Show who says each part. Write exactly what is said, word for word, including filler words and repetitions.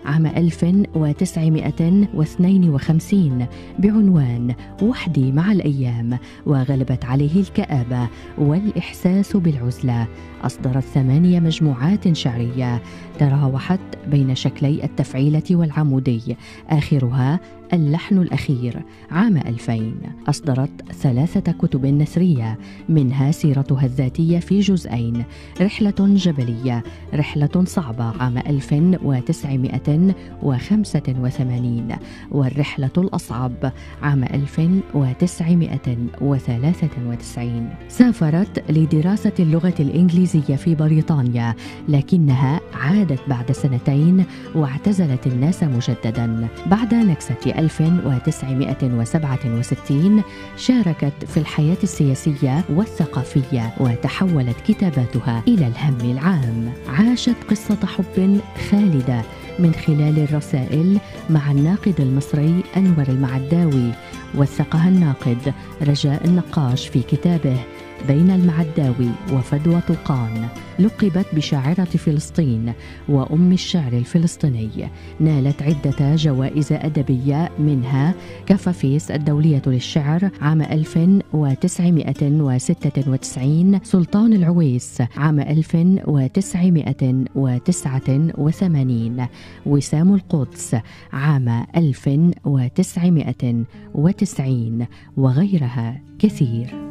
Speaker 1: عام ألف وتسعمائة واثنين وخمسين بعنوان وحدي مع الأيام، وغلبت عليه الكآبة والإحساس بالعزلة. أصدرت ثمانية مجموعات شعرية تراوحت بين شكلي التفعيلة والعمودي، آخرها اللحن الأخير. عام ألفين أصدرت ثلاثة كتب نثرية، منها سيرتها الذاتية في جزئين، رحلة جبلية رحلة صعبة عام ألف وتسعمائة وخمسة وثمانين، والرحلة الأصعب عام ألف وتسعمائة وثلاثة وتسعين. سافرت لدراسة اللغة الإنجليزية في بريطانيا، لكنها عادت بعد سنتين واعتزلت الناس مجددا. بعد نكسة ألف وتسعمائة وسبعة وستين شاركت في الحياة السياسية والثقافية، وتحولت كتاباتها إلى الهم العام. عاشت قصة حب خالدة من خلال الرسائل مع الناقد المصري أنور المعداوي. وثقها الناقد رجاء النقاش في كتابه بين المعداوي وفدوى طوقان. لقبت بشاعرة فلسطين وأم الشعر الفلسطيني. نالت عدة جوائز أدبية، منها كفافيس الدولية للشعر عام ألف وتسعمائة وستة وتسعين، سلطان العويس عام ألف وتسعمائة وتسعة وثمانين، وسام القدس عام ألف وتسعمائة وتسعين، وغيرها كثير.